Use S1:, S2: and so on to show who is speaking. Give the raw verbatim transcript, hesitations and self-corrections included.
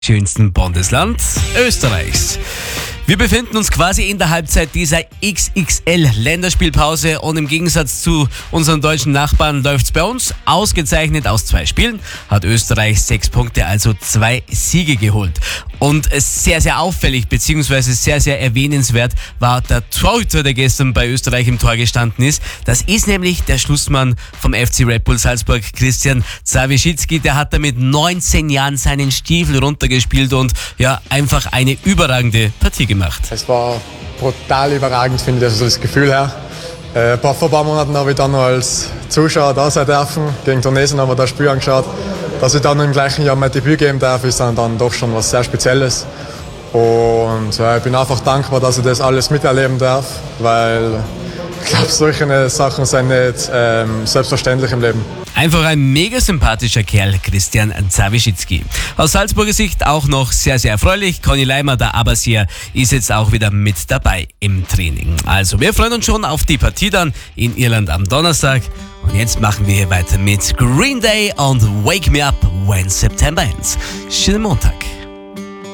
S1: schönsten Bundesland Österreichs. Wir befinden uns quasi in der Halbzeit dieser X X L-Länderspielpause und im Gegensatz zu unseren deutschen Nachbarn läuft es bei uns ausgezeichnet. Aus zwei Spielen hat Österreich sechs Punkte, also zwei Siege geholt. Und sehr, sehr auffällig bzw. sehr, sehr erwähnenswert war der Torhüter, der gestern bei Österreich im Tor gestanden ist. Das ist nämlich der Schlussmann vom F C Red Bull Salzburg, Christian Zawischicki. Der hat da mit neunzehn Jahren seinen Stiefel runtergespielt und ja, einfach eine überragende Partie gemacht.
S2: Es war brutal überragend, finde ich, also das Gefühl her. Äh, vor ein paar Monaten habe ich dann noch als Zuschauer da sein dürfen. Gegen Tunesien haben wir das Spiel angeschaut. Dass ich dann im gleichen Jahr mein Debüt geben darf, ist dann, dann doch schon was sehr Spezielles. Und ja, ich bin einfach dankbar, dass ich das alles miterleben darf, weil ich glaube, solche Sachen sind nicht ähm, selbstverständlich im Leben.
S1: Einfach ein mega sympathischer Kerl, Christian Zawischicki. Aus Salzburger Sicht auch noch sehr, sehr erfreulich. Conny Leimer, der Abbasier, ist jetzt auch wieder mit dabei im Training. Also wir freuen uns schon auf die Partie dann in Irland am Donnerstag. Und jetzt machen wir hier weiter mit Green Day und Wake Me Up When September Ends. Schönen Montag.